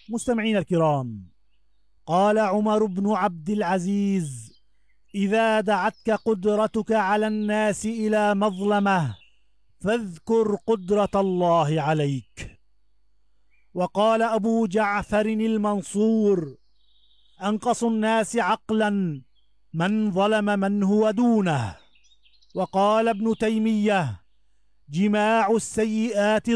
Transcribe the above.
مستمعين الكرام، قال عمر بن عبد العزيز: إذا دعتك قدرتك على الناس إلى مظلمة فاذكر قدرة الله عليك. وقال أبو جعفر المنصور: أنقص الناس عقلا من ظلم من هو دونه. وقال ابن تيمية: جماع السيئات